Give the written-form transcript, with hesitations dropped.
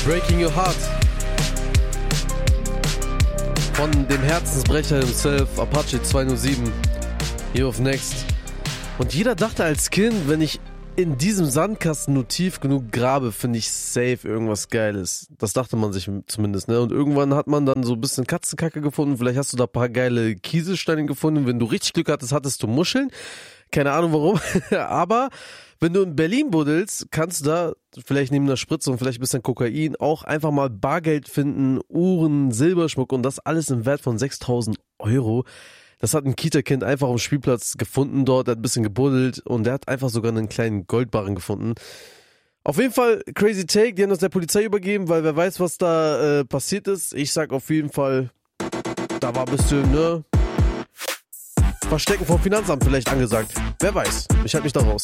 Breaking Your Heart von dem Herzensbrecher himself, Apache 207, hier auf Next. Und jeder dachte als Kind, wenn ich in diesem Sandkasten nur tief genug grabe, finde ich safe irgendwas Geiles. Das dachte man sich zumindest, ne? Und irgendwann hat man dann so ein bisschen Katzenkacke gefunden. Vielleicht hast du da ein paar geile Kieselsteine gefunden. Wenn du richtig Glück hattest, hattest du Muscheln. Keine Ahnung warum. Aber wenn du in Berlin buddelst, kannst du da vielleicht neben einer Spritze und vielleicht ein bisschen Kokain auch einfach mal Bargeld finden, Uhren, Silberschmuck und das alles im Wert von 6.000 Euro. Das hat ein Kita-Kind einfach am Spielplatz gefunden dort, der hat ein bisschen gebuddelt und der hat einfach sogar einen kleinen Goldbarren gefunden. Auf jeden Fall crazy take, die haben das der Polizei übergeben, weil wer weiß, was da passiert ist. Ich sag auf jeden Fall, da war ein bisschen, ne, Verstecken vom Finanzamt vielleicht angesagt. Wer weiß, ich halte mich da raus.